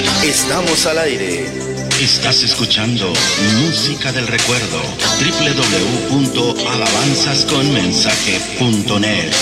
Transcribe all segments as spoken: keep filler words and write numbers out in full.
Estamos al aire. Estás escuchando Música del Recuerdo. doble u doble u doble u punto alabanzas con mensaje punto net.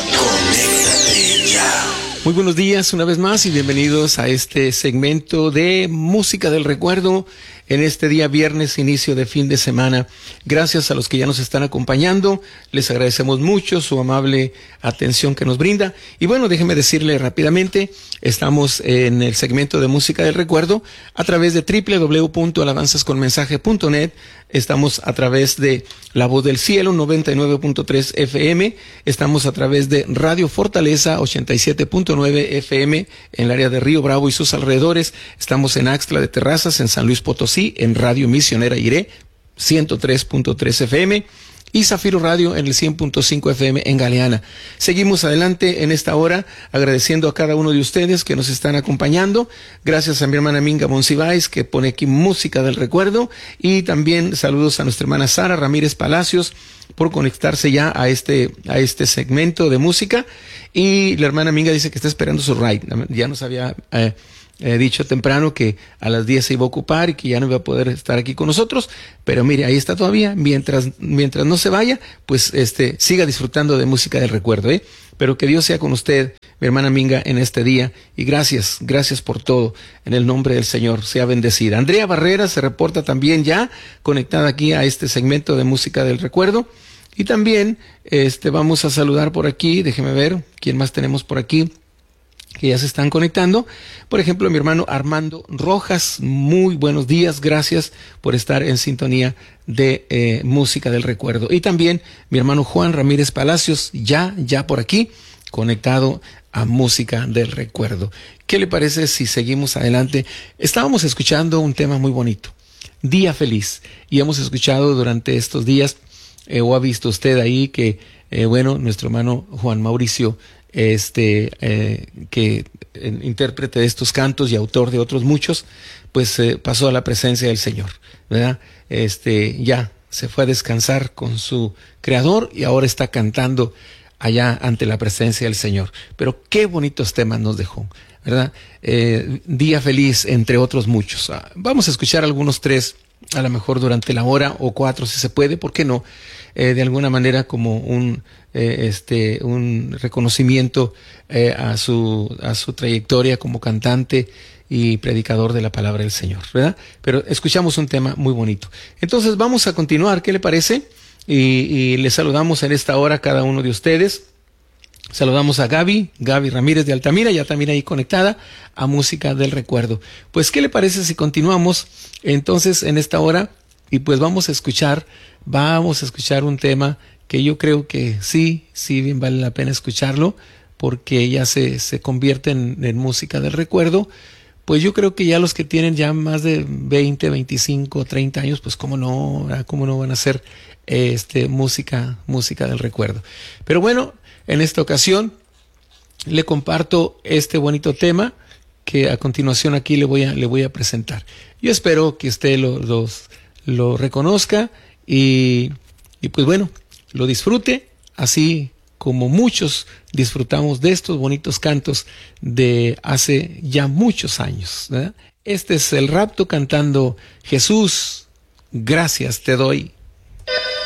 Conéctate ya. Muy buenos días una vez más y bienvenidos a este segmento de Música del Recuerdo en este día viernes, inicio de fin de semana. Gracias a los que ya nos están acompañando, les agradecemos mucho su amable atención que nos brinda. Y bueno, déjeme decirle rápidamente, estamos en el segmento de Música del Recuerdo a través de doble u doble u doble u punto alabanzas con mensaje punto net. Estamos a través de La Voz del Cielo noventa y nueve punto tres F M, estamos a través de Radio Fortaleza ochenta y siete punto nueve F M en el área de Río Bravo y sus alrededores, estamos en Axtla de Terrazas, en San Luis Potosí, en Radio Misionera Iré ciento tres punto tres F M y Zafiro Radio en el cien punto cinco F M en Galeana. Seguimos adelante en esta hora agradeciendo a cada uno de ustedes que nos están acompañando. Gracias a mi hermana Minga Monsiváis que pone aquí Música del Recuerdo, y también saludos a nuestra hermana Sara Ramírez Palacios por conectarse ya a este a este segmento de música. Y la hermana Minga dice que está esperando su ride. Ya nos había eh, He dicho temprano que a las diez se iba a ocupar y que ya no iba a poder estar aquí con nosotros, pero mire, ahí está todavía. Mientras mientras no se vaya, pues este siga disfrutando de Música del Recuerdo, ¿eh? Pero que Dios sea con usted, mi hermana Minga, en este día, y gracias, gracias por todo, en el nombre del Señor, sea bendecida. Andrea Barrera se reporta también ya conectada aquí a este segmento de Música del Recuerdo, y también este vamos a saludar por aquí, déjeme ver, ¿quién más tenemos por aquí que ya se están conectando? Por ejemplo, mi hermano Armando Rojas, muy buenos días, gracias por estar en sintonía de eh, Música del Recuerdo. Y también mi hermano Juan Ramírez Palacios, ya, ya por aquí, conectado a Música del Recuerdo. ¿Qué le parece si seguimos adelante? Estábamos escuchando un tema muy bonito, Día Feliz, y hemos escuchado durante estos días, eh, o ha visto usted ahí que, eh, bueno, nuestro hermano Juan Mauricio, este eh, que eh, intérprete de estos cantos y autor de otros muchos, pues eh, pasó a la presencia del Señor, ¿verdad? Este ya se fue a descansar con su Creador y ahora está cantando allá ante la presencia del Señor. Pero qué bonitos temas nos dejó, ¿verdad? Eh, Día Feliz, entre otros muchos. Ah, vamos a escuchar algunos tres, a lo mejor durante la hora o cuatro si se puede, ¿por qué no? Eh, de alguna manera como un eh, este un reconocimiento eh, a su a su trayectoria como cantante y predicador de la palabra del Señor, ¿verdad? Pero escuchamos un tema muy bonito. Entonces vamos a continuar, ¿qué le parece? Y, y les saludamos en esta hora a cada uno de ustedes. Saludamos a Gaby, Gaby Ramírez de Altamira, ya también ahí conectada a Música del Recuerdo. Pues, ¿qué le parece si continuamos entonces en esta hora? Y pues vamos a escuchar, vamos a escuchar un tema que yo creo que sí, sí bien vale la pena escucharlo, porque ya se, se convierte en, en Música del Recuerdo. Pues yo creo que ya los que tienen ya más de veinte, veinticinco, treinta años, pues cómo no, cómo no van a hacer este, música, música del recuerdo. Pero bueno, en esta ocasión le comparto este bonito tema que a continuación aquí le voy a, le voy a presentar. Yo espero que usted lo, los, lo reconozca y, y pues bueno, lo disfrute así como muchos disfrutamos de estos bonitos cantos de hace ya muchos años, ¿verdad? Este es el Rapto cantando Jesús, gracias te doy.